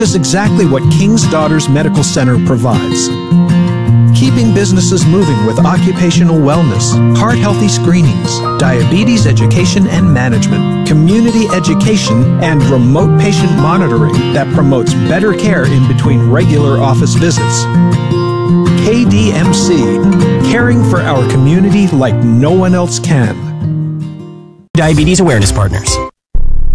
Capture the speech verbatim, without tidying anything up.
is exactly what King's Daughters Medical Center provides. Keeping businesses moving with occupational wellness, heart-healthy screenings, diabetes education and management, community education, and remote patient monitoring that promotes better care in between regular office visits. K D M C, caring for our community like no one else can. Diabetes Awareness Partners.